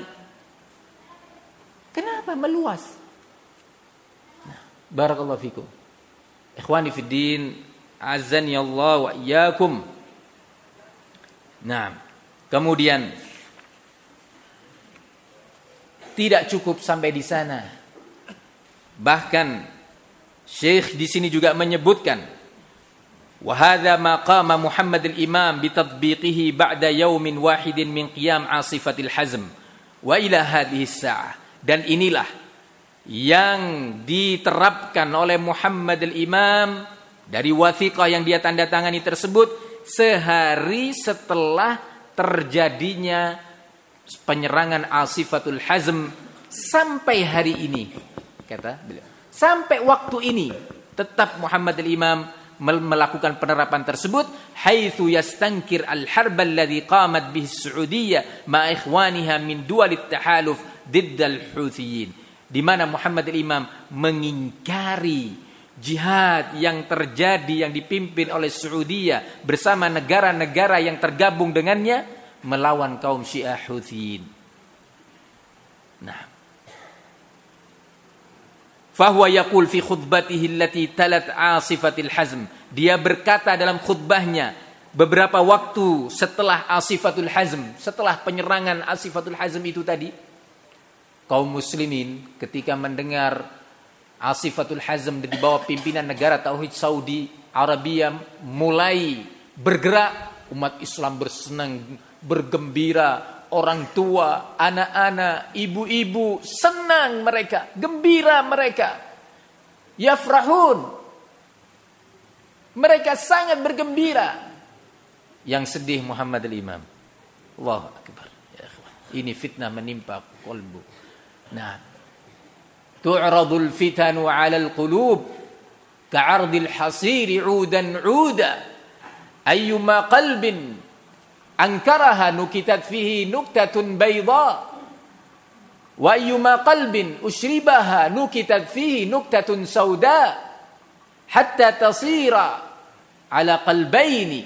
B: Kenapa meluas? Nah, barakallahu fikum. Ikhwani fid din, azani Allah wa iyyakum. Nah, kemudian tidak cukup sampai di sana. Bahkan Syekh di sini juga menyebutkan, wa hadza ma qama Muhammad al-Imam bi tatbiqihi ba'da yaumin wahidin min qiyam asifatil hazm wa ila hadhihi as-sa'ah. Dan inilah yang diterapkan oleh Muhammad al-Imam dari wathiqah yang dia tanda tangani tersebut sehari setelah terjadinya penyerangan Asifatul Hazm sampai hari ini. Kata beliau, sampai waktu ini tetap Muhammad al-Imam melakukan penerapan tersebut, haitsu yastankir al-harb alladhi qamat bihi as-Saudiyyah ma ikhwaniha min duwalit tahaluf didd al-Huthiyin, di mana Muhammad al-Imam mengingkari jihad yang terjadi yang dipimpin oleh Saudiyah bersama negara-negara yang tergabung dengannya melawan kaum Syiah Huthiyin. Nah, fahuwa yaqul fi khutbatihi allati talat Asifatil Hazm, dia berkata dalam khutbahnya beberapa waktu setelah Asifatul Hazm, setelah penyerangan Asifatul Hazm itu tadi, kaum muslimin ketika mendengar Asifatul Hazm di bawah pimpinan negara Tauhid Saudi Arabia mulai bergerak, umat Islam bersenang, bergembira, orang tua, anak-anak, ibu-ibu senang mereka, gembira mereka. Yafrahun. Mereka sangat bergembira. Yang sedih Muhammad al-Imam. Allahu akbar. Ya ikhwan. Ini fitnah menimpa qalbu. Nah, tu'radul fitanu 'alal qulub ka'ardil hasiri 'udan 'uda ayyuma qalbin ankaraha nukitat fihi nuktatun bayda wa ayyuma qalbin ushribaha nukitat fihi nuktatun sauda hatta tasira 'ala qalbayni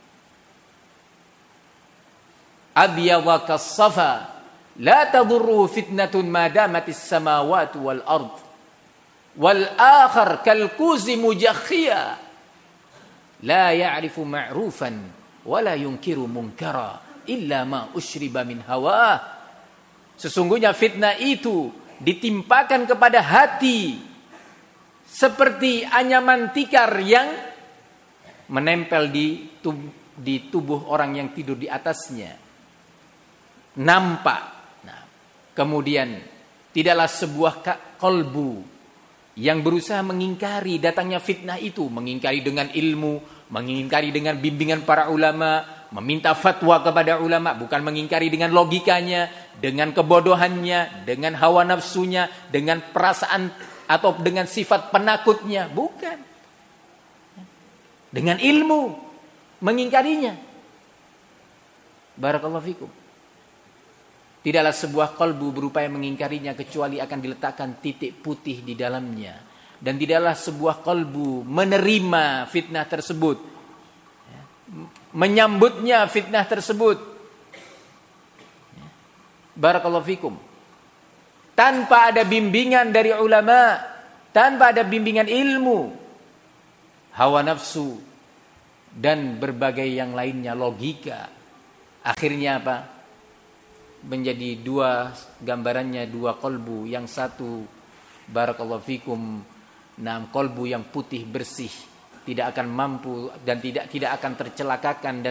B: abyadha kas-safa la tadurruhu fitnatun ma damatis samawati wal ard wal akhar kal kuzi mujakhia la ya'rifu ma'rufan wa la yunkiru munkara illa ma ushriba min hawa. Sesungguhnya fitnah itu ditimpakan kepada hati seperti anyaman tikar yang menempel di tubuh, di tubuh orang yang tidur di atasnya. Nampak. Kemudian tidaklah sebuah kalbu yang berusaha mengingkari datangnya fitnah itu, mengingkari dengan ilmu, mengingkari dengan bimbingan para ulama, meminta fatwa kepada ulama, bukan mengingkari dengan logikanya, dengan kebodohannya, dengan hawa nafsunya, dengan perasaan atau dengan sifat penakutnya, bukan. Dengan ilmu mengingkarinya. Barakallahu fikum. Tidaklah sebuah kalbu berupaya mengingkarinya kecuali akan diletakkan titik putih di dalamnya. Dan tidaklah sebuah kalbu menerima fitnah tersebut, menyambutnya fitnah tersebut. Barakallahu fikum. Tanpa ada bimbingan dari ulama, tanpa ada bimbingan ilmu, hawa nafsu, dan berbagai yang lainnya, logika. Akhirnya apa? Menjadi dua gambarannya, dua kolbu. Yang satu, barakallahu fikum, nah, kolbu yang putih bersih, tidak akan mampu dan tidak tidak akan tercelakakan dan